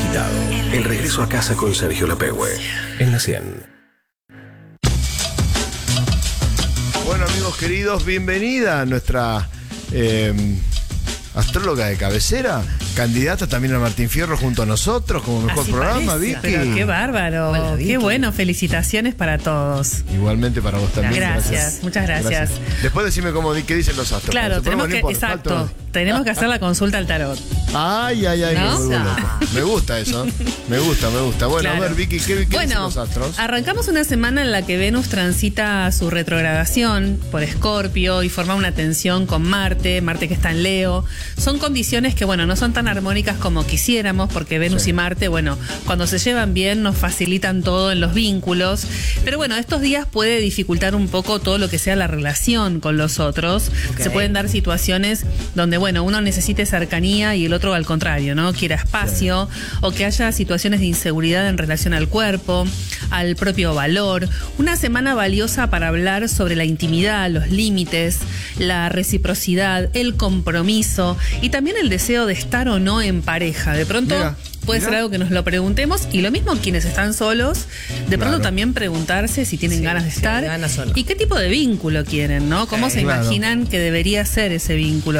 Agitado. El regreso a casa con Sergio Lapehue. En la 100. Bueno, amigos queridos, bienvenida a nuestra astróloga de cabecera, candidata también a Martín Fierro junto a nosotros como mejor Así programa, parece. Vicky. Pero qué bárbaro. Hola, Vicky. Qué bueno, felicitaciones para todos. Igualmente para vos también. Gracias, muchas gracias. Después decime qué dicen los astros. Claro, ¿Se tenemos podemos que, ir por exacto, falta? tenemos que hacer la consulta al tarot. Ay, ¿No? me vuelvo loco. Me gusta eso. Me gusta. Bueno, Claro. a ver, Vicky, ¿qué dicen Bueno, los astros? arrancamos una semana en la que Venus transita su retrogradación por Escorpio y forma una tensión con Marte que está en Leo. Son condiciones que, bueno, no son tan armónicas como quisiéramos, porque Venus Sí. y Marte, bueno, cuando se llevan bien nos facilitan todo en los vínculos. Pero bueno, estos días puede dificultar un poco todo lo que sea la relación con los otros. Ok. Se pueden dar situaciones donde, bueno, uno necesite cercanía y el otro al contrario, ¿no? Quiera espacio, o que haya situaciones de inseguridad en relación al cuerpo, al propio valor. Una semana valiosa para hablar sobre la intimidad, los límites, la reciprocidad, el compromiso y también el deseo de estar o no en pareja. De pronto puede ser algo que nos lo preguntemos, y lo mismo quienes están solos, de pronto Claro. también preguntarse si tienen Sí, ganas de si estar tienen ganas o no. y qué tipo de vínculo quieren, ¿no? ¿Cómo se Claro. imaginan que debería ser ese vínculo?